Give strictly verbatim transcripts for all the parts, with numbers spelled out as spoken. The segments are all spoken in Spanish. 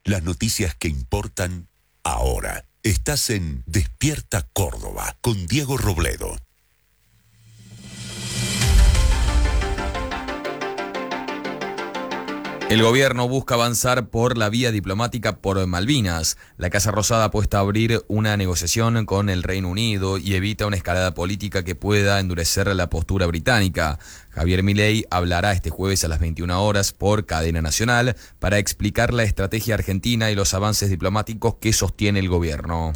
Las noticias que importan ahora. Estás en Despierta Córdoba con Diego Robledo. El gobierno busca avanzar por la vía diplomática por Malvinas. La Casa Rosada apuesta a abrir una negociación con el Reino Unido y evita una escalada política que pueda endurecer la postura británica. Javier Milei hablará este jueves a las veintiuna horas por cadena nacional para explicar la estrategia argentina y los avances diplomáticos que sostiene el gobierno.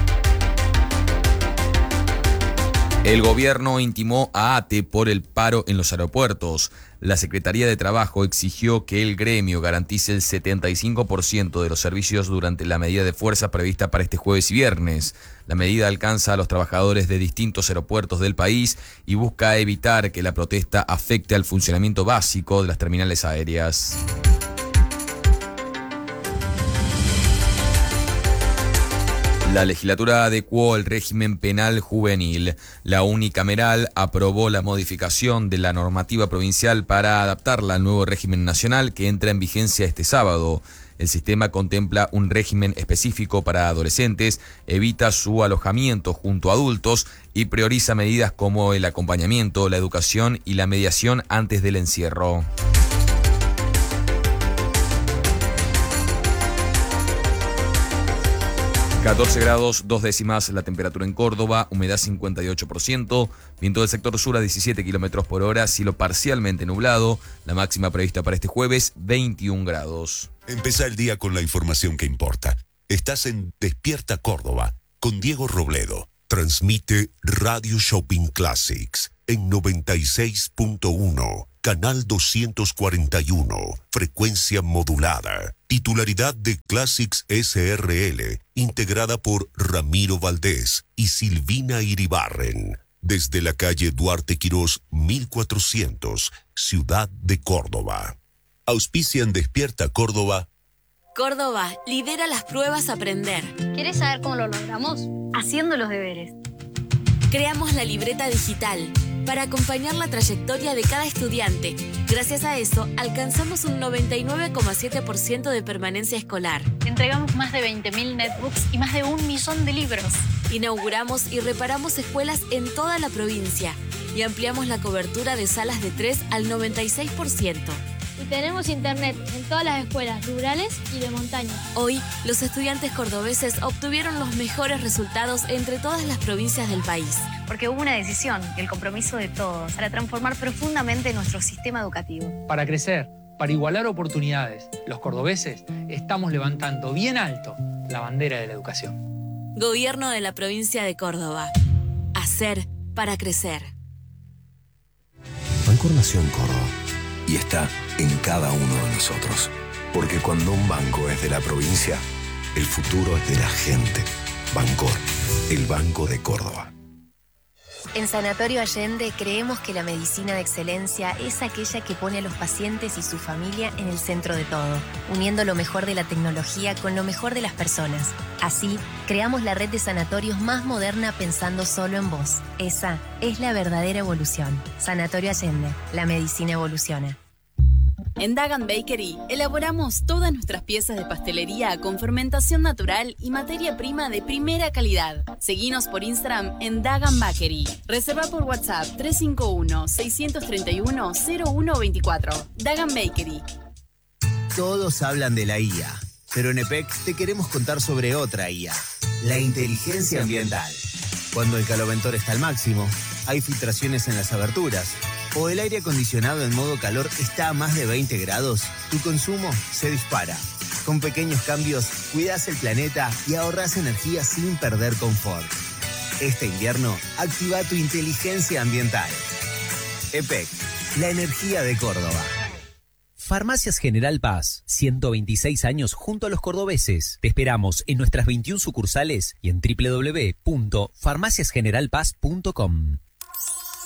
El gobierno intimó a ATE por el paro en los aeropuertos. La Secretaría de Trabajo exigió que el gremio garantice el setenta y cinco por ciento de los servicios durante la medida de fuerza prevista para este jueves y viernes. La medida alcanza a los trabajadores de distintos aeropuertos del país y busca evitar que la protesta afecte al funcionamiento básico de las terminales aéreas. La legislatura adecuó el régimen penal juvenil. La unicameral aprobó la modificación de la normativa provincial para adaptarla al nuevo régimen nacional que entra en vigencia este sábado. El sistema contempla un régimen específico para adolescentes, evita su alojamiento junto a adultos y prioriza medidas como el acompañamiento, la educación y la mediación antes del encierro. catorce grados, dos décimas la temperatura en Córdoba, humedad cincuenta y ocho por ciento, viento del sector sur a diecisiete kilómetros por hora, cielo parcialmente nublado, la máxima prevista para este jueves, veintiún grados. Empezá el día con la información que importa. Estás en Despierta Córdoba con Diego Robledo. Transmite Radio Shopping Classics en noventa y seis punto uno, canal doscientos cuarenta y uno, frecuencia modulada. Titularidad de Classics S R L, integrada por Ramiro Valdés y Silvina Iribarren. Desde la calle Duarte Quirós, mil cuatrocientos, Ciudad de Córdoba. Auspician Despierta Córdoba. Córdoba lidera las pruebas Aprender. ¿Quieres saber cómo lo logramos? Haciendo los deberes. Creamos la libreta digital para acompañar la trayectoria de cada estudiante. Gracias a eso, alcanzamos un noventa y nueve coma siete por ciento de permanencia escolar. Entregamos más de veinte mil netbooks y más de un millón de libros. Inauguramos y reparamos escuelas en toda la provincia y ampliamos la cobertura de salas de tres al noventa y seis por ciento. Y tenemos internet en todas las escuelas rurales y de montaña. Hoy, los estudiantes cordobeses obtuvieron los mejores resultados entre todas las provincias del país. Porque hubo una decisión y el compromiso de todos para transformar profundamente nuestro sistema educativo. Para crecer, para igualar oportunidades, los cordobeses estamos levantando bien alto la bandera de la educación. Gobierno de la provincia de Córdoba. Hacer para crecer. Bancor nació en Córdoba y está en cada uno de nosotros. Porque cuando un banco es de la provincia, el futuro es de la gente. Bancor, el Banco de Córdoba. En Sanatorio Allende creemos que la medicina de excelencia es aquella que pone a los pacientes y su familia en el centro de todo, uniendo lo mejor de la tecnología con lo mejor de las personas. Así, creamos la red de sanatorios más moderna pensando solo en vos. Esa es la verdadera evolución. Sanatorio Allende, la medicina evoluciona. En Dagan Bakery elaboramos todas nuestras piezas de pastelería con fermentación natural y materia prima de primera calidad. Seguinos por Instagram en Dagan Bakery. Reserva por WhatsApp tres cinco uno, seis tres uno, cero uno dos cuatro. Dagan Bakery. Todos hablan de la I A, pero en E P E C te queremos contar sobre otra I A, la inteligencia ambiental. Cuando el caloventor está al máximo, hay filtraciones en las aberturas, o el aire acondicionado en modo calor está a más de veinte grados, tu consumo se dispara. Con pequeños cambios, cuidas el planeta y ahorras energía sin perder confort. Este invierno, activa tu inteligencia ambiental. E P E C, la energía de Córdoba. Farmacias General Paz, ciento veintiséis años junto a los cordobeses. Te esperamos en nuestras veintiuna sucursales y en doble u doble u doble u punto farmacias general paz punto com.